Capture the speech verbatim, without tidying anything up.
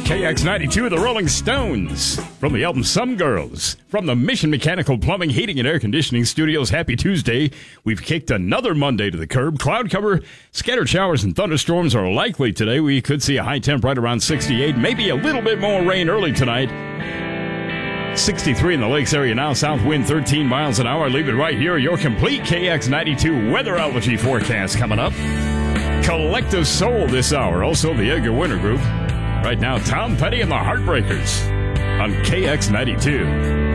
K X ninety-two, the Rolling Stones. From the album Some Girls. From the Mission Mechanical Plumbing, Heating, and Air Conditioning Studios, happy Tuesday. We've kicked another Monday to the curb. Cloud cover, scattered showers and thunderstorms are likely today. We could see a high temp right around sixty-eight. Maybe a little bit more rain early tonight. sixty-three in the Lakes area now. South wind thirteen miles an hour. Leave it right here. Your complete K X ninety-two weatherology forecast coming up. Collective Soul this hour. Also the Edgar Winter Group. Right now, Tom Petty and the Heartbreakers on K X ninety-two.